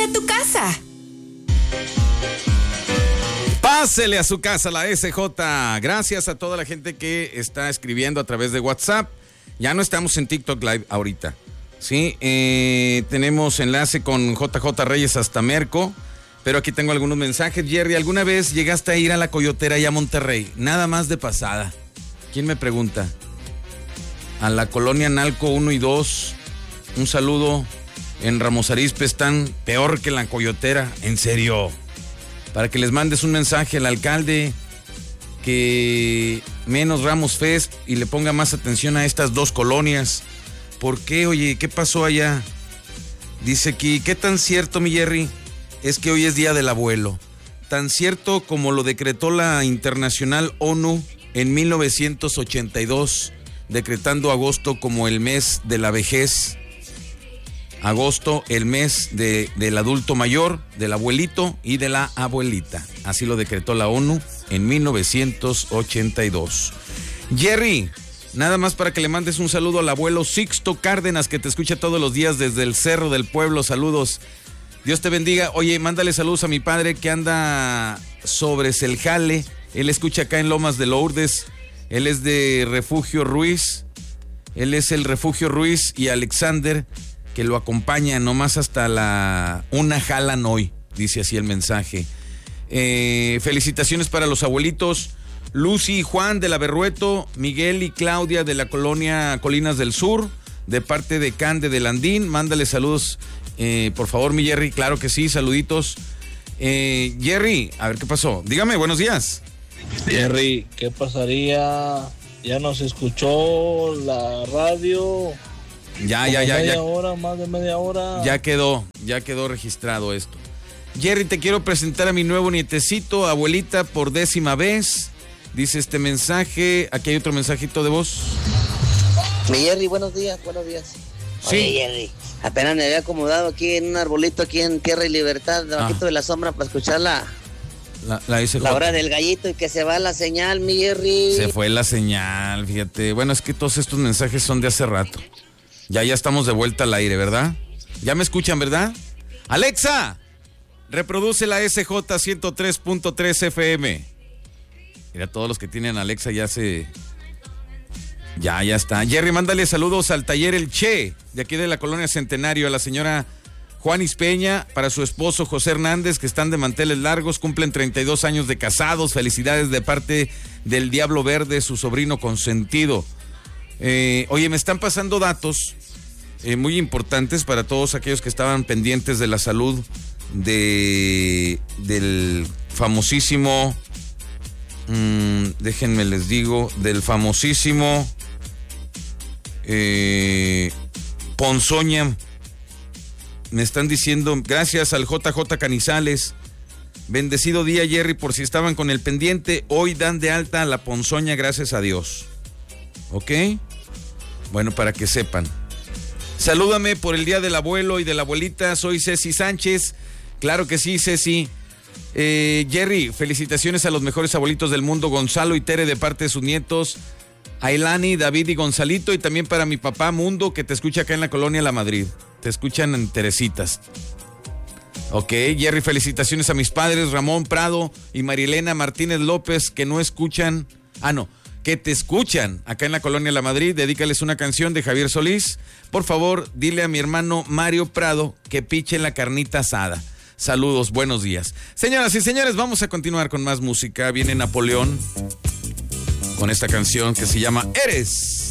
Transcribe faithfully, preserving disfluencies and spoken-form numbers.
Pásale a tu casa. Pásele a su casa la S J. Gracias a toda la gente que está escribiendo a través de WhatsApp. Ya no estamos en TikTok Live ahorita. Sí, eh, tenemos enlace con J J Reyes hasta Merco. Pero aquí tengo algunos mensajes. Jerry, ¿alguna vez llegaste a ir a la Coyotera y a Monterrey? Nada más de pasada. ¿Quién me pregunta? A la colonia Nalco uno y dos. Un saludo. En Ramos Arizpe están peor que la Coyotera. En serio. Para que les mandes un mensaje al alcalde que menos Ramos Fest y le ponga más atención a estas dos colonias. ¿Por qué? Oye, ¿qué pasó allá? Dice aquí, ¿qué tan cierto, mi Jerry? Es que hoy es Día del Abuelo. Tan cierto como lo decretó la Internacional ONU en mil novecientos ochenta y dos, decretando agosto como el mes de la vejez. Agosto, el mes de, del adulto mayor, del abuelito y de la abuelita. Así lo decretó la ONU en mil novecientos ochenta y dos. Jerry, nada más para que le mandes un saludo al abuelo Sixto Cárdenas, que te escucha todos los días desde el Cerro del Pueblo. Saludos. Dios te bendiga. Oye, mándale saludos a mi padre que anda sobre el jale. Él escucha acá en Lomas de Lourdes. Él es de Refugio Ruiz. Él es el Refugio Ruiz y Alexander, que lo acompaña nomás hasta la una jalan hoy, dice así el mensaje. Eh, felicitaciones para los abuelitos Lucy y Juan de la Berrueto, Miguel y Claudia de la colonia Colinas del Sur, de parte de Cande de Landín. Mándale saludos, eh, por favor, mi Jerry. Claro que sí, saluditos. Eh, Jerry, a ver qué pasó. Dígame, buenos días. Jerry, ¿qué pasaría? Ya nos escuchó la radio. Ya, ya, ya, media ya. hora, más de media hora. Ya quedó, ya quedó registrado esto. Jerry, te quiero presentar a mi nuevo nietecito, abuelita, por décima vez. Dice este mensaje. Aquí hay otro mensajito de voz. Mi Jerry, buenos días, buenos días. Sí. Oye, Jerry, apenas me había acomodado aquí en un arbolito aquí en Tierra y Libertad, debajito ah. de la sombra para escuchar la, la, la, S J. la hora del gallito y que se va la señal, mi Jerry. Se fue la señal, fíjate. Bueno, es que todos estos mensajes son de hace rato. Ya, ya estamos de vuelta al aire, ¿verdad? Ya me escuchan, ¿verdad? Alexa, reproduce la S J ciento tres punto tres F M. Mira, todos los que tienen Alexa ya se... Ya, ya está. Jerry, mándale saludos al taller El Che, de aquí de la colonia Centenario, a la señora Juanis Peña, para su esposo José Hernández, que están de manteles largos, cumplen treinta y dos años de casados. Felicidades de parte del Diablo Verde, su sobrino consentido. Eh, oye, me están pasando datos eh, muy importantes para todos aquellos que estaban pendientes de la salud de del famosísimo, mmm, déjenme les digo, del famosísimo eh, Ponzoña. Me están diciendo, gracias al J J Canizales, bendecido día, Jerry, por si estaban con el pendiente, hoy dan de alta a la Ponzoña, gracias a Dios. ¿Ok? Bueno, para que sepan. Salúdame por el día del abuelo y de la abuelita. Soy Ceci Sánchez. Claro que sí, Ceci. Eh, Jerry, felicitaciones a los mejores abuelitos del mundo, Gonzalo y Tere, de parte de sus nietos, Ailani, David y Gonzalito. Y también para mi papá Mundo, que te escucha acá en la colonia La Madrid. Te escuchan en Teresitas. Ok, Jerry, felicitaciones a mis padres, Ramón Prado y Marilena Martínez López, que no escuchan... Ah, no. que te escuchan acá en la colonia La Madrid. Dedícales una canción de Javier Solís. Por favor, dile a mi hermano Mario Prado que piche la carnita asada. Saludos, buenos días. Señoras y señores, vamos a continuar con más música. Viene Napoleón con esta canción que se llama Eres.